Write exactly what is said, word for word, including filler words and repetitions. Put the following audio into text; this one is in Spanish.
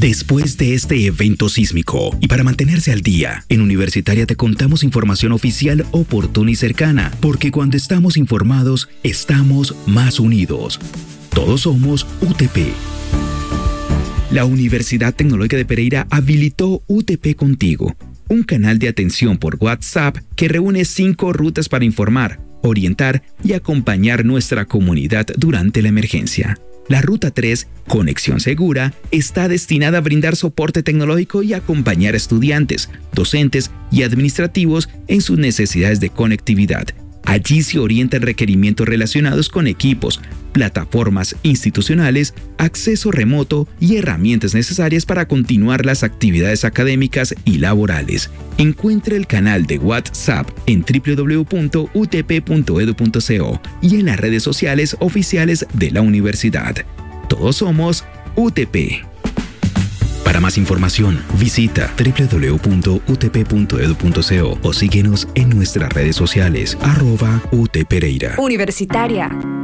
Después de este evento sísmico y para mantenerse al día, en Universitaria te contamos información oficial, oportuna y cercana, porque cuando estamos informados, estamos más unidos. Todos somos U T P. La Universidad Tecnológica de Pereira habilitó U T P Contigo, un canal de atención por WhatsApp que reúne cinco rutas para informar, orientar y acompañar nuestra comunidad durante la emergencia. La Ruta tres, Conexión Segura, está destinada a brindar soporte tecnológico y acompañar a estudiantes, docentes y administrativos en sus necesidades de conectividad. Allí se orientan requerimientos relacionados con equipos, plataformas institucionales, acceso remoto y herramientas necesarias para continuar las actividades académicas y laborales. Encuentre el canal de WhatsApp en doble u doble u doble u punto u t p punto e d u punto co y en las redes sociales oficiales de la universidad. Todos somos U T P. Para más información, visita doble u doble u doble u punto u t p punto e d u punto co o síguenos en nuestras redes sociales, arroba U T Pereira. Universitaria.